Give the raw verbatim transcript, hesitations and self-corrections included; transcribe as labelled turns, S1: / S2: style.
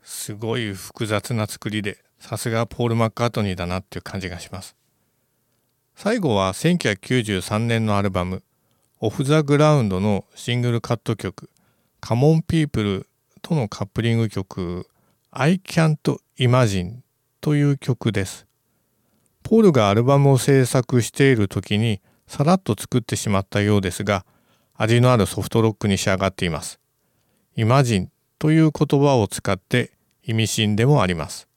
S1: すごい複雑な作りで、さすがポール・マッカートニーだなっていう感じがします。最後はせんきゅうひゃくきゅうじゅうさんねんのアルバムオフ・ザ・グラウンドのシングルカット曲カモン・ピープルとのカップリング曲 I Can't Imagine という曲です。ポールがアルバムを制作している時にさらっと作ってしまったようですが、味のあるソフトロックに仕上がっています。Imagine という言葉を使って意味深でもあります。